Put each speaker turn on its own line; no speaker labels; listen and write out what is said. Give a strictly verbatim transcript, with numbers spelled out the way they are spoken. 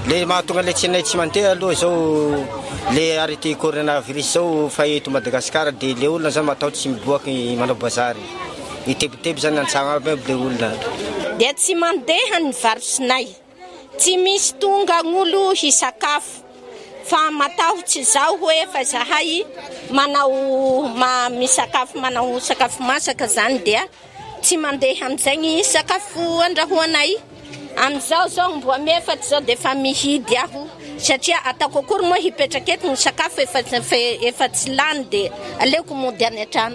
Le mahatonga le tsy nay tsy mandeha aloha zao le arrêté coronavirus zao fa eto Madagasikara dia le olona zany matahotra tsy miboaky manao bazary itebiteby zany an-tsagno aby le olona
dia tsy mandeha ny varosinay tsy misy tonga gn'olo hisakafo fa matahotra izao hoe fa zahay manao ma misakafo manao sakafo masaka zany dia tsy mandeha amin'izay sakafo andrahoanay amin'izao zao mboa mefaty zao dia efa mihidy aho satria ataoko akory moa hipetraka eto ny sakafo efa efa tsy lany dia aleoko mody any an-trano